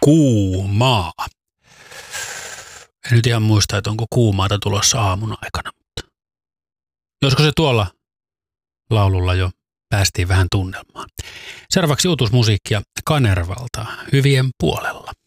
kuumaa. En nyt ihan muista, että onko kuumaata tulossa aamun aikana, mutta josko se tuolla laululla jo päästiin vähän tunnelmaan. Seuraavaksi uutuusmusiikkia Kanervalta Hyvien puolella.